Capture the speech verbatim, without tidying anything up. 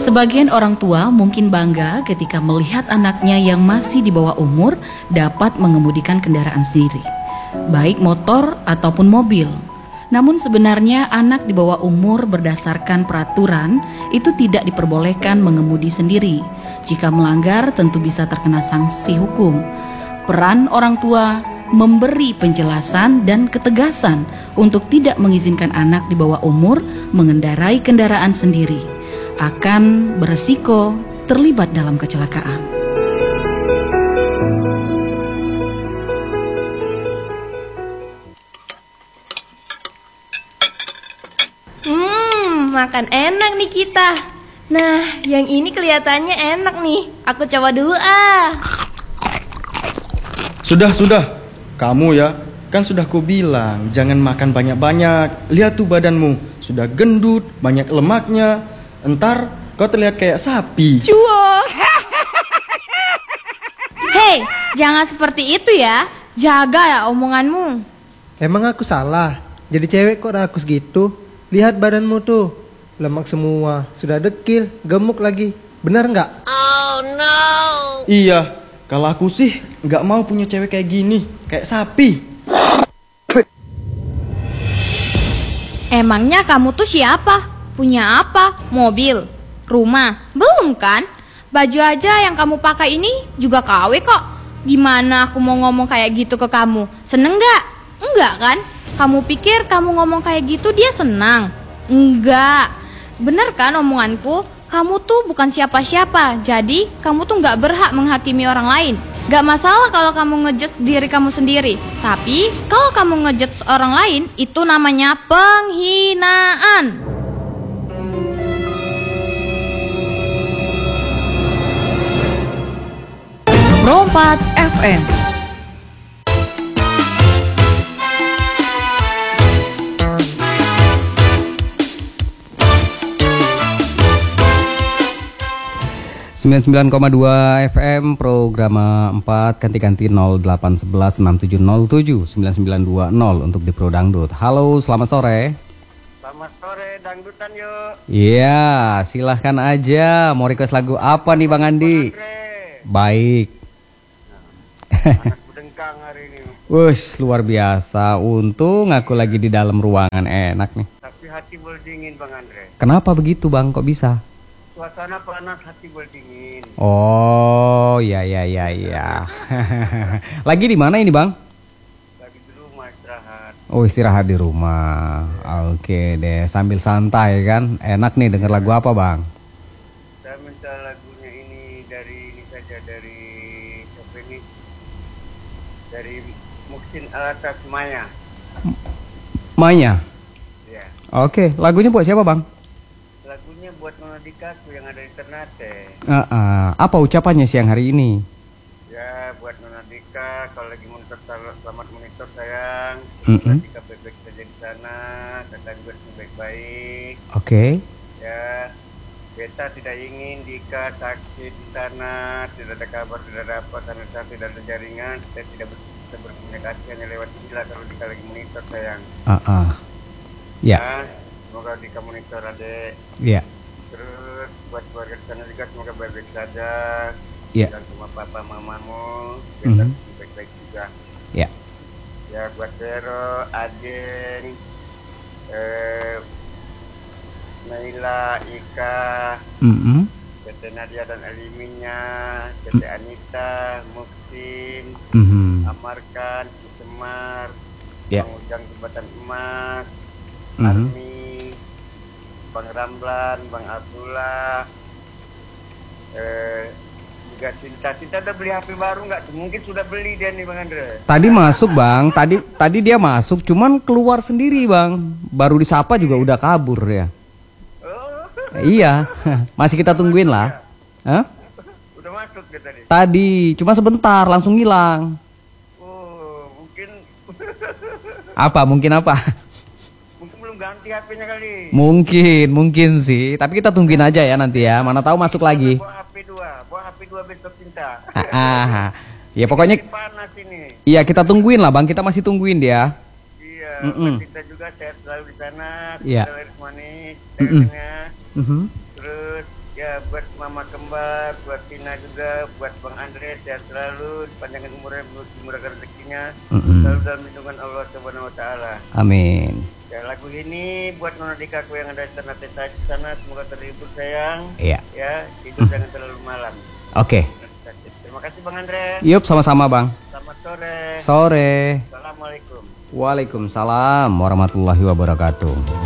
Sebagian orang tua mungkin bangga ketika melihat anaknya yang masih di bawah umur dapat mengemudikan kendaraan sendiri, baik motor ataupun mobil. Namun sebenarnya anak di bawah umur berdasarkan peraturan itu tidak diperbolehkan mengemudi sendiri. Jika melanggar tentu bisa terkena sanksi hukum. Peran orang tua memberi penjelasan dan ketegasan untuk tidak mengizinkan anak di bawah umur mengendarai kendaraan sendiri akan beresiko terlibat dalam kecelakaan. Makan enak nih kita. Nah, yang ini kelihatannya enak nih. Aku coba dulu ah. Sudah, sudah. Kamu ya, kan sudah ku bilang jangan makan banyak-banyak. Lihat tuh badanmu, sudah gendut, banyak lemaknya. Entar kau terlihat kayak sapi. Cuok. Hei, jangan seperti itu ya. Jaga ya omonganmu. Emang aku salah? Jadi cewek kok rakus gitu? Lihat badanmu tuh, lemak semua, sudah dekil, gemuk lagi. Benar nggak? Oh no. Iya, kalau aku sih nggak mau punya cewek kayak gini, kayak sapi. Emangnya kamu tuh siapa? Punya apa? Mobil? Rumah? Belum kan? Baju aja yang kamu pakai ini juga K W kok. Gimana aku mau ngomong kayak gitu ke kamu? Seneng nggak? Enggak kan? Kamu pikir kamu ngomong kayak gitu dia senang? Enggak. Bener kan omonganku? Kamu tuh bukan siapa-siapa. Jadi kamu tuh gak berhak menghakimi orang lain. Gak masalah kalau kamu ngejudge diri kamu sendiri. Tapi kalau kamu ngejudge orang lain, itu namanya penghinaan. Rompat F M. sembilan puluh sembilan koma dua F M, program empat ganti-ganti nol delapan satu satu enam tujuh nol tujuh sembilan sembilan dua nol untuk di Pro Dangdut. Halo, selamat sore. Selamat sore, dangdutan yuk. Iya, silahkan aja. Mau request lagu apa nih Bang Andi? Baik. Anak bedengkang hari ini. Wush, luar biasa. Untung aku lagi di dalam ruangan enak nih. Tapi hati berdingin Bang Andre. Kenapa begitu Bang? Kok bisa? Suasana panas, hati berdingin. Oh, ya ya ya ya. Lagi di mana ini Bang? Lagi di rumah istirahat. Oh, istirahat di rumah. Oke deh, sambil santai kan. Enak nih denger lagu apa Bang? Saya minta lagunya ini dari ini saja dari siapa ini? Dari Muhsin Alatas Maya. Maya. Ya. Oke, lagunya buat siapa Bang? Lagunya buat Nona Dikaku yang ada di Ternate. Uh, uh, apa ucapannya siang hari ini? Ya, buat Nona Dika, kalau lagi monitor, selamat monitor sayang. Mm-mm. Dika baik-baik saja di sana, kakak juga baik-baik. Oke. Okay. Ya, beta tidak ingin Dika sakit di sana, tidak ada kabar, tidak ada apa, karena saya tidak ada jaringan, saya tidak bisa berkomunikasi hanya lewat gila kalau Dika lagi monitor sayang. Uh, uh. Ya. Nah, semoga Dika monitor adek. Iya. Terus buat keluarga di sana juga semoga baik-baik saja. Iya. Dan semua papa mamamu Mhm. baik-baik juga. Iya. Ya buat Vero, Aden, eh, Naila, Ika, Mm-mm. Tete Nadia dan Aliminnya, Tete Anita, Muksin, Mhm. Amarkan, Semar, Ya. Bang Ujang Jembatan Emas, Mhm. Armi, Bang Ramlan, Bang Abdullah, eh, juga Cinta. Cinta udah beli H P baru nggak? Mungkin sudah beli dia nih Bang Andre. Tadi masuk Bang, tadi tadi dia masuk, cuman keluar sendiri Bang. Baru disapa juga udah kabur ya. Oh. Eh, iya, masih kita tungguin lah. Hah? Udah masuk dia tadi. Tadi, cuma sebentar langsung hilang. Oh, mungkin Apa? Mungkin apa? mungkin belum ganti H P-nya kali. Mungkin, mungkin sih. Tapi kita tungguin aja ya nanti ya. Mana tahu masuk lagi. Bawa H P dua, bawa H P dua besok Cinta. Ah, ah. Ya pokoknya, Panas ini. iya kita tungguin lah Bang. Kita masih tungguin dia. Iya, Mm-mm. buat Cinta juga sehat selalu di sana. Iya. Cinta laris manis, Mm-mm. sayangnya. Mhm. Terus ya buat Mama Kembar, buat Tina juga, buat Bang Andre, sehat selalu, panjangkan umurnya, dimurahkan rezekinya, Mm-mm. selalu dalam lindungan Allah Subhanahu Wa Taala. Amin. Ya, lagu ini buat Nona Dikaku yang ada di sana, teta di sana, semoga terhibur sayang. Iya. Ya, tidur jangan terlalu malam. Oke. Terima kasih Bang Andre. Yup, sama-sama Bang. Selamat sore. Sore. Assalamualaikum. Waalaikumsalam warahmatullahi wabarakatuh.